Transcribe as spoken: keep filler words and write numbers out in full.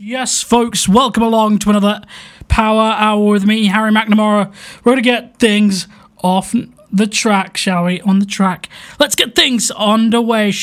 Yes, folks, welcome along to another Power Hour with me, Harry McNamara. We're going to get things off the track, shall we? On the track. Let's get things underway,